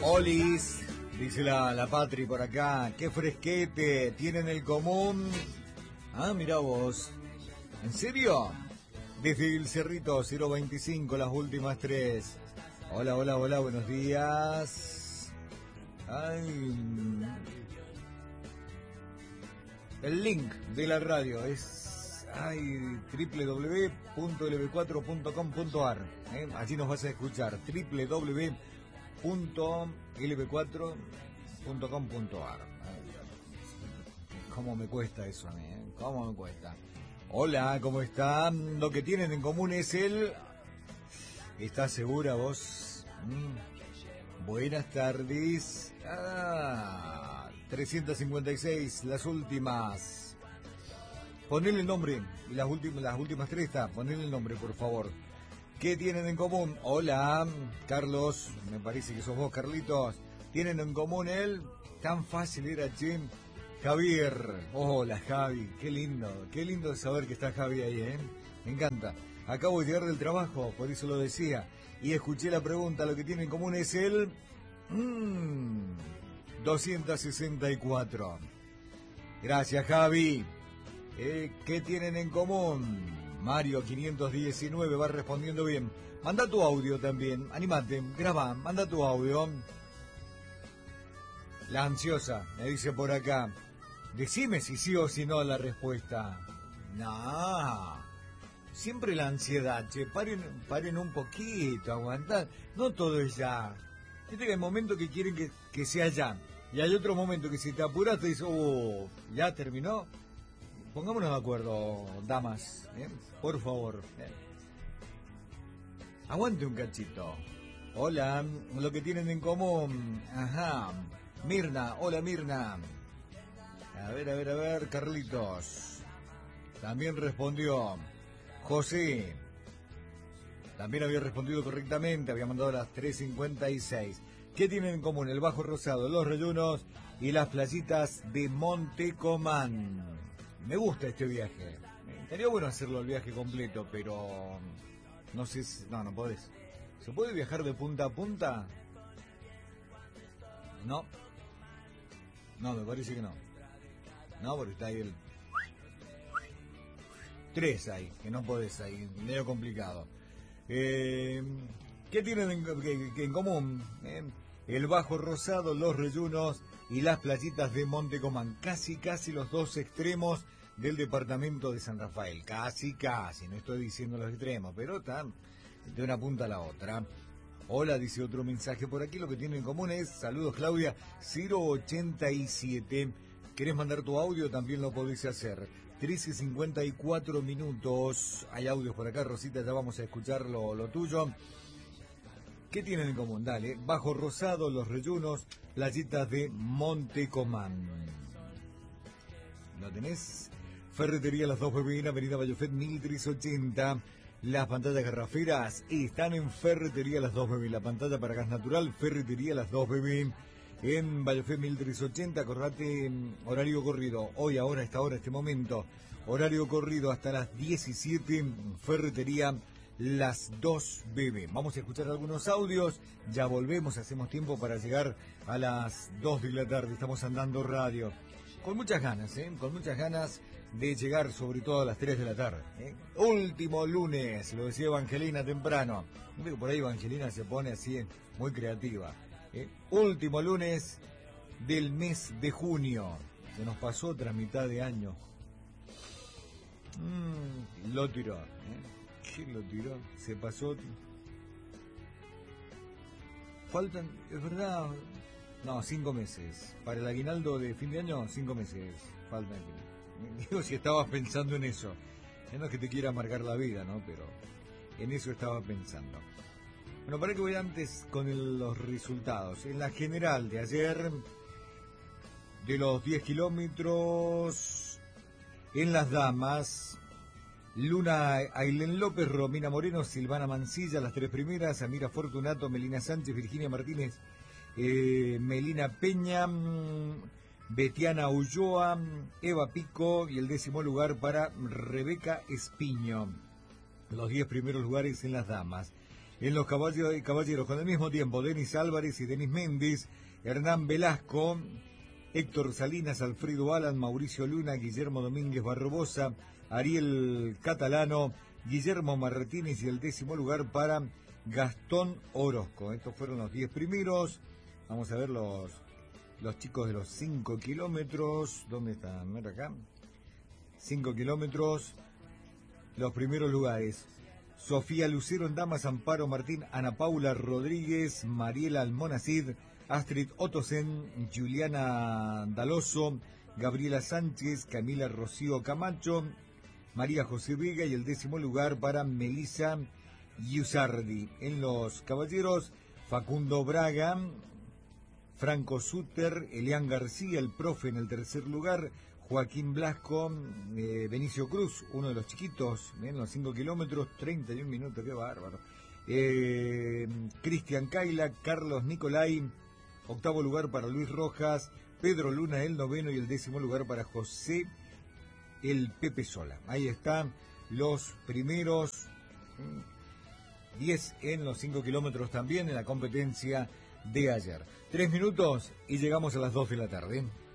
Olis, dice la Patri por acá, qué fresquete, tienen el común. Ah, mirá vos. ¿En serio? Desde el Cerrito 025, las últimas tres. Hola, hola, hola, buenos días. Ay, el link de la radio es www.lb4.com.ar. Allí nos vas a escuchar, www.lb4.com.ar. ¿Cómo me cuesta eso a mí? ¿Cómo me cuesta? Hola, ¿cómo están? Lo que tienen en común es el... ¿Estás segura vos? Buenas tardes. 356, las últimas. Ponele el nombre. Las últimas tres está. Ponele el nombre, por favor. ¿Qué tienen en común? Hola, Carlos. Me parece que sos vos, Carlitos. ¿Tienen en común él? Tan fácil era, che. Javier. Hola, Javi. Qué lindo saber que está Javi ahí, Me encanta. Acabo de llegar del trabajo, por eso lo decía. Y escuché la pregunta, lo que tienen en común es el... 264. Gracias, Javi. ¿Qué tienen en común? Mario 519 va respondiendo bien. Manda tu audio también, animate, graba, manda tu audio. La ansiosa, me dice por acá. Decime si sí o si no la respuesta. No, siempre la ansiedad, che, paren un poquito, aguantad. No todo es ya. Viste que hay momentos que quieren que sea ya. Y hay otro momento que si te apuras te dices, ¿ya terminó? Pongámonos de acuerdo, damas, por favor. Aguante un cachito. Hola, lo que tienen en común. Ajá. Mirna, hola Mirna. A ver, Carlitos. También respondió. José. También había respondido correctamente, había mandado las 3:56. ¿Qué tienen en común? El Bajo Rosado, los Reyunos y las playitas de Montecomán. Me gusta este viaje. Sería bueno hacerlo el viaje completo, pero no sé si... No podés. ¿Se puede viajar de punta a punta? No, me parece que no. No, porque está ahí el... 3 ahí, que no podés ahí, medio complicado. ¿Qué tienen en común? El Bajo Rosado, los Reyunos y las playitas de Montecomán. Casi los dos extremos del departamento de San Rafael. Casi, no estoy diciendo los extremos, pero están de una punta a la otra. Hola, dice otro mensaje por aquí. Lo que tienen en común es, saludos Claudia, 087. ¿Querés mandar tu audio? También lo podés hacer. 13:54 minutos. Hay audios por acá, Rosita, ya vamos a escuchar lo tuyo. ¿Qué tienen en común? Dale. Bajo Rosado, los Reyunos, playitas de Montecomán. ¿Lo tenés? Ferretería Las Dos Bebés en Avenida Bayofet 1380. Las pantallas garraferas están en Ferretería Las Dos Bebés. La pantalla para gas natural, Ferretería Las Dos Bebés. En Bayofet 1380, acordate, horario corrido, hoy, ahora, esta hora, este momento, horario corrido hasta las 17, Ferretería Las Dos Bebés. Vamos a escuchar algunos audios, ya volvemos, hacemos tiempo para llegar a las 2 de la tarde, estamos andando radio. Con muchas ganas, con muchas ganas de llegar sobre todo a las 3 de la tarde. Último lunes, lo decía Evangelina temprano. Por ahí Evangelina se pone así, muy creativa. Último lunes del mes de junio. Se nos pasó otra mitad de año. Lo tiró. ¿Quién lo tiró? Se pasó. Faltan, es verdad. No, 5 meses. Para el aguinaldo de fin de año, 5 meses. Faltan. Digo, si estabas pensando en eso. No es que te quiera amargar la vida, ¿no? Pero en eso estaba pensando. Bueno, para que voy antes con los resultados. En la general de ayer, de los 10 kilómetros, en las damas, Luna Ailén López, Romina Moreno, Silvana Mancilla, las 3 primeras, Amira Fortunato, Melina Sánchez, Virginia Martínez, Melina Peña, Betiana Ulloa, Eva Pico y el 10º lugar para Rebeca Espiño. Los 10 primeros lugares en las damas. En los caballeros, con el mismo tiempo, Denis Álvarez y Denis Méndez, Hernán Velasco, Héctor Salinas, Alfredo Alan, Mauricio Luna, Guillermo Domínguez Barbosa, Ariel Catalano, Guillermo Martínez y el 10º lugar para Gastón Orozco. Estos fueron los 10 primeros. Vamos a ver los chicos de los 5 kilómetros. ¿Dónde están? Mira acá. 5 kilómetros. Los primeros lugares. Sofía Lucero en damas, Amparo Martín, Ana Paula Rodríguez, Mariela Almonacid, Astrid Ottosen, Juliana Daloso, Gabriela Sánchez, Camila Rocío Camacho, María José Vega y el 10º lugar para Melissa Yusardi. En los caballeros, Facundo Braga, Franco Suter, Elian García, el profe en el 3er lugar, Joaquín Blasco, Benicio Cruz, uno de los chiquitos, en los 5 kilómetros, 31 minutos, qué bárbaro. Cristian Kaila, Carlos Nicolai, 8º lugar para Luis Rojas, Pedro Luna el 9º y el 10º lugar para José el Pepe Sola. Ahí están los primeros 10 en los 5 kilómetros también en la competencia de ayer. 3 minutos y llegamos a las 2 de la tarde.